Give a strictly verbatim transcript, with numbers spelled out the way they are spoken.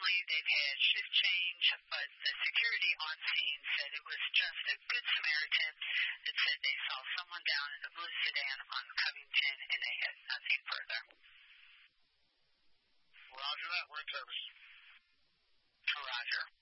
Apparently, they've had shift change, but the security on scene said it was just a good Samaritan that said they saw someone down in the blue sedan on Covington, and they had nothing further. Roger that. We're in service. Roger.